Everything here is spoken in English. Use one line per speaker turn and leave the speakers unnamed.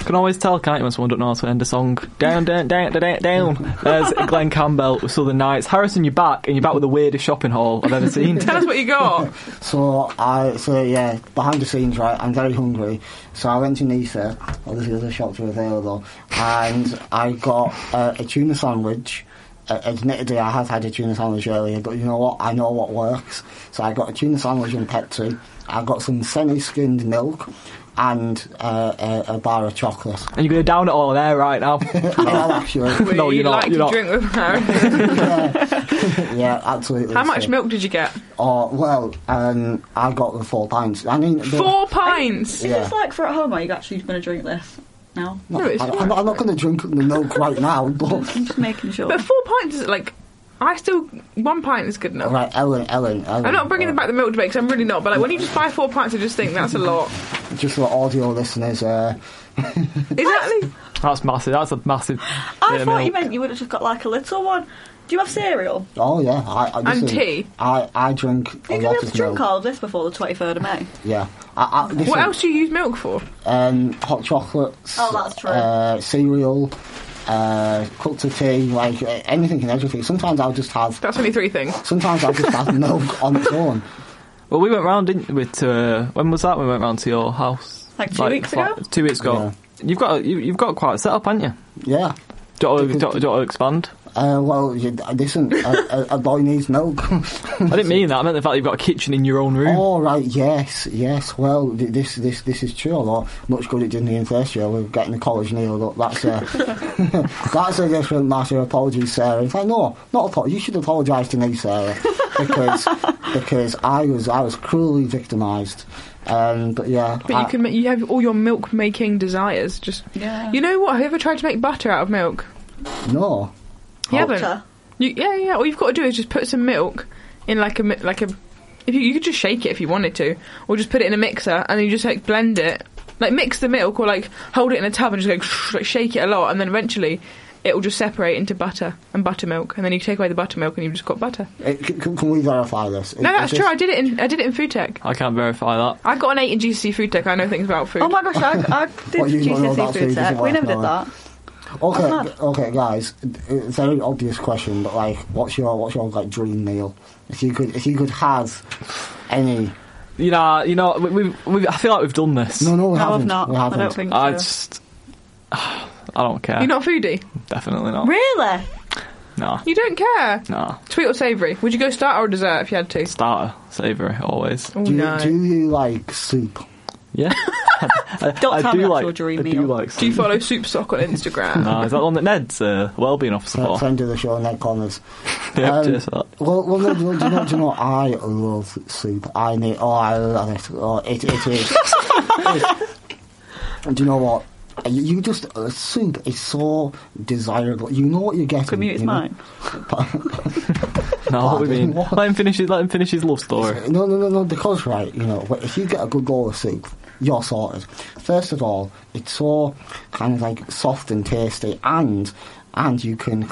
can always tell, can't you, when someone doesn't know how to end a song. Down, down, down, down, down. There's Glenn Campbell with Southern Nights. Harrison, you're back with the weirdest shopping haul I've ever seen.
Tell us what you got.
So behind the scenes, right, I'm very hungry, so I went to Nisa, obviously other shops were available, and I got a tuna sandwich. Admittedly, I have had a tuna sandwich earlier, but you know what? I know what works. So I got a tuna sandwich and Pepsi. I got some semi-skimmed milk and a bar of chocolate.
And you're going to down it all there right now?
Well, actually.
No, you're not.
Like to drink with her.
Yeah, absolutely.
How much milk did you get?
Oh, well, I got the 4 pints. I mean,
4 pints?
Is this like for at home, or are you actually going to drink this now?
No, I'm not going to drink the milk right now, but...
I'm just making sure.
But 4 pints is like... 1 pint is good enough.
Right, Ellen.
I'm not bringing back the milk debate, because I'm really not, but like when you just buy 4 pints, I just think that's a lot.
Just for audio listeners,
Exactly.
That's massive. That's a massive...
I thought you meant you would have just got like a little one. Do you have cereal?
Oh, yeah.
And tea?
I drink a lot of milk.
You can drink all of this before the 23rd of May.
Yeah.
What else do you use milk for?
Hot chocolates.
Oh, that's true.
Cereal. Cups of tea, like anything and everything. Sometimes I'll just have...
That's only 3 things.
Sometimes I'll just have milk on its own.
Well, we went round, didn't we, when was that? We went round to your house.
Like 2 weeks ago?
2 weeks ago. Yeah. You've got quite a setup, haven't you?
Yeah.
Do you want to expand?
Well, listen, a boy needs milk.
I didn't mean that. I meant the fact that you've got a kitchen in your own room.
Oh, right, yes. Well, this is true. Although much good it did me in first year. We're getting the college nailed up. That's a different matter. Apologies, Sarah. In fact, no, not apologies. You should apologise to me, Sarah, because I was cruelly victimised. But yeah.
But you have all your milk making desires. Just You know what? Have you ever tried to make butter out of milk?
No.
You haven't? Yeah. All you've got to do is just put some milk in like a. If you could just shake it if you wanted to, or just put it in a mixer and then you just like blend it, like mix the milk, or like hold it in a tub and just go like shake it a lot, and then eventually it will just separate into butter and buttermilk, and then you take away the buttermilk and you've just got butter.
Can we verify this?
No, that's true. I did it in food tech.
I can't verify that.
I got an 8 in GCSE food tech. I know things about food.
Oh my gosh, I did GCSE food tech. We never did that.
Okay, guys. Very obvious question, but like, what's your like dream meal? If you could have any.
We I feel like we've done this.
No, we haven't.
I've not.
We haven't.
I don't think so.
I don't care.
You're not a foodie?
Definitely not.
Really?
No.
You don't care?
No.
Sweet or savoury? Would you go starter or dessert if you had to?
Starter, savoury, always.
Oh,
Do
no.
you like soup?
Yeah.
Don't tell me that's your
I
dream
do
meal.
like
Do you follow Soup Sock on Instagram?
No, is that the one that Ned's wellbeing officer for?
Friend of the show, Ned Connors.
Yeah, cheers for that.
Well, no, do you know, I love soup. I love it. Oh, it is. Do you know what? You just soup is so desirable. You know what you're getting.
Could mute mine.
No, what do you mean? Let him finish his love story.
No. Because if you get a good bowl of soup, you're sorted. First of all, it's so kind of like soft and tasty, and you can